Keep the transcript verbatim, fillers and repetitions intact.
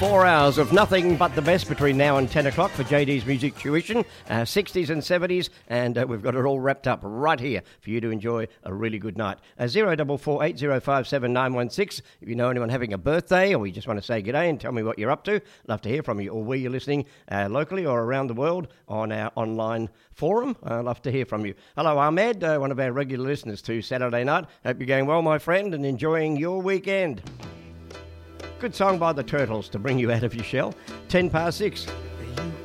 Four hours of nothing but the best between now and ten o'clock for J D's Music Tuition, uh, sixties and seventies, and uh, we've got it all wrapped up right here for you to enjoy a really good night. Uh, zero four four eight zero five seven nine one six. If you know anyone having a birthday or you just want to say g'day and tell me what you're up to, love to hear from you. Or where you're listening uh, locally or around the world on our online forum, I'd uh, love to hear from you. Hello, Ahmed, uh, one of our regular listeners to Saturday Night. Hope you're going well, my friend, and enjoying your weekend. Good song by the Turtles to bring you out of your shell. Ten past six.